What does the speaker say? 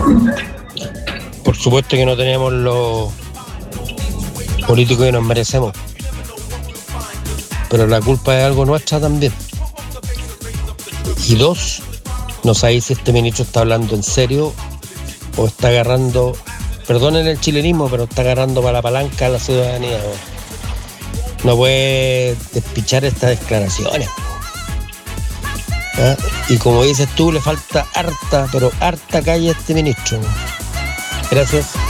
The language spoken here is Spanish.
Por supuesto que no tenemos los políticos que nos merecemos, pero la culpa es algo nuestra también. Y dos, no sabéis si este ministro está hablando en serio o está agarrando, perdonen el chilenismo, pero está agarrando para la palanca a la ciudadanía. No puede despichar estas declaraciones. ¿Ah? Y como dices tú, le falta harta, pero harta calle a este ministro. Gracias.